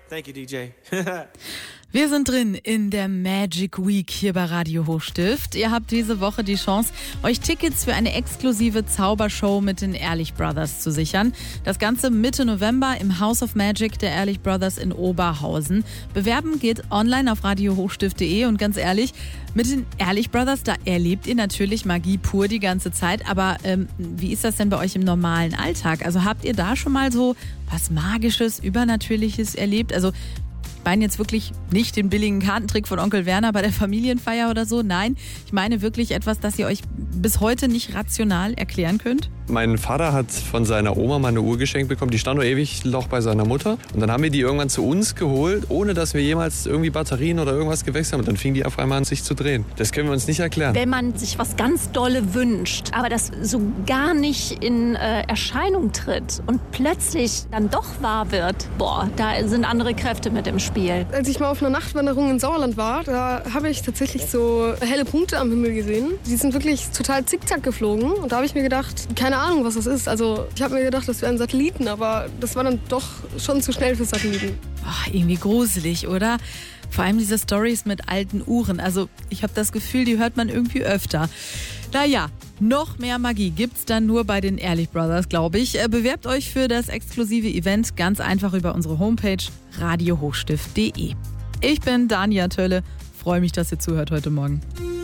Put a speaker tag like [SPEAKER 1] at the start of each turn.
[SPEAKER 1] Thank you, DJ.
[SPEAKER 2] Wir sind drin in der Magic Week hier bei Radio Hochstift. Ihr habt diese Woche die Chance, euch Tickets für eine exklusive Zaubershow mit den Ehrlich Brothers zu sichern. Das Ganze Mitte November im House of Magic der Ehrlich Brothers in Oberhausen. Bewerben geht online auf radiohochstift.de und ganz ehrlich, mit den Ehrlich Brothers, da erlebt ihr natürlich Magie pur die ganze Zeit. Aber wie ist das denn bei euch im normalen Alltag? Also habt ihr da schon mal so was Magisches, Übernatürliches erlebt? Also ich meine jetzt wirklich nicht den billigen Kartentrick von Onkel Werner bei der Familienfeier oder so. Nein, ich meine wirklich etwas, das ihr euch bis heute nicht rational erklären könnt.
[SPEAKER 3] Mein Vater hat von seiner Oma mal eine Uhr geschenkt bekommen. Die stand nur ewig noch bei seiner Mutter. Und dann haben wir die irgendwann zu uns geholt, ohne dass wir jemals irgendwie Batterien oder irgendwas gewechselt haben. Und dann fing die auf einmal an, sich zu drehen. Das können wir uns nicht erklären.
[SPEAKER 4] Wenn man sich was ganz Dolle wünscht, aber das so gar nicht in Erscheinung tritt und plötzlich dann doch wahr wird, da sind andere Kräfte mit im Spiel.
[SPEAKER 5] Als ich mal auf einer Nachtwanderung in Sauerland war, da habe ich tatsächlich so helle Punkte am Himmel gesehen. Die sind wirklich total zickzack geflogen. Und da habe ich mir gedacht, keine Ahnung, was das ist. Also ich habe mir gedacht, das wären Satelliten, aber das war dann doch schon zu schnell für Satelliten.
[SPEAKER 2] Irgendwie gruselig, oder? Vor allem diese Storys mit alten Uhren. Also ich habe das Gefühl, die hört man irgendwie öfter. Naja, noch mehr Magie gibt's dann nur bei den Ehrlich Brothers, glaube ich. Bewerbt euch für das exklusive Event ganz einfach über unsere Homepage radiohochstift.de. Ich bin Dania Tölle. Freue mich, dass ihr zuhört heute Morgen.